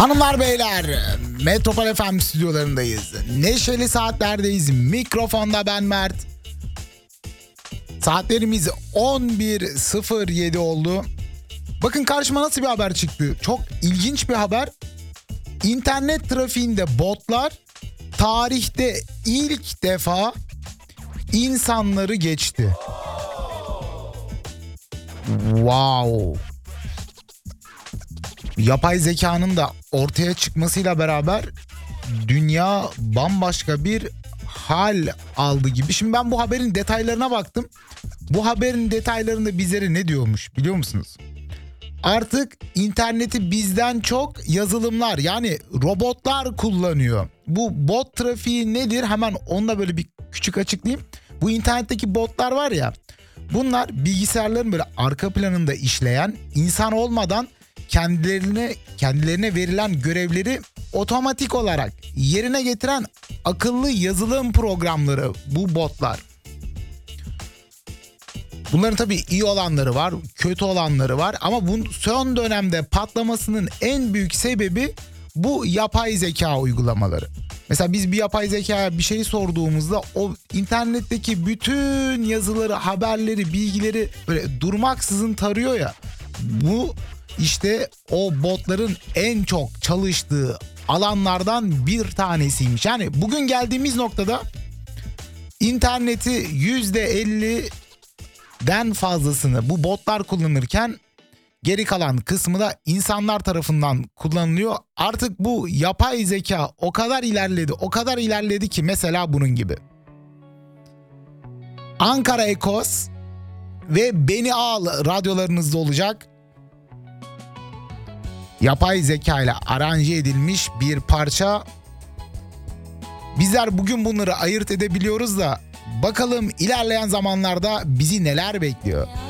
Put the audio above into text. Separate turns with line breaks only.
Hanımlar beyler, Metropol FM stüdyolarındayız. Neşeli saatlerdeyiz. Mikrofonda ben Mert. Saatlerimiz 11.07 oldu. Bakın karşıma nasıl bir haber çıktı. Çok ilginç bir haber. İnternet trafiğinde botlar tarihte ilk defa insanları geçti. Wow. Yapay zekanın da ortaya çıkmasıyla beraber dünya bambaşka bir hal aldı gibi. Şimdi ben bu haberin detaylarına baktım. Bu haberin detaylarında bizlere ne diyormuş biliyor musunuz? Artık interneti bizden çok yazılımlar, yani robotlar kullanıyor. Bu bot trafiği nedir? Hemen onu da böyle bir küçük açıklayayım. Bu internetteki botlar var ya, bunlar bilgisayarların böyle arka planında işleyen, insan olmadan kendilerine verilen görevleri otomatik olarak yerine getiren akıllı yazılım programları bu botlar. Bunların tabii iyi olanları var, kötü olanları var ama bu son dönemde patlamasının en büyük sebebi bu yapay zeka uygulamaları. Mesela biz bir yapay zekaya bir şey sorduğumuzda o internetteki bütün yazıları, haberleri, bilgileri böyle durmaksızın tarıyor ya. Bu işte o botların en çok çalıştığı alanlardan bir tanesiymiş. Yani bugün geldiğimiz noktada interneti %50'den fazlasını bu botlar kullanırken geri kalan kısmı da insanlar tarafından kullanılıyor. Artık bu yapay zeka o kadar ilerledi ki mesela bunun gibi. Ankara Ekos ve Beni Al radyolarınızda olacak. Yapay zeka ile aranje edilmiş bir parça. Bizler bugün bunları ayırt edebiliyoruz da bakalım ilerleyen zamanlarda bizi neler bekliyor.